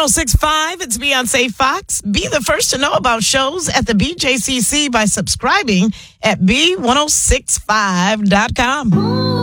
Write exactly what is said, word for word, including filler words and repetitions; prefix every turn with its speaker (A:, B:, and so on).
A: six point five, it's Beyonce Fox. Be the first to know about shows at the B J C C by subscribing at B ten sixty-five dot com.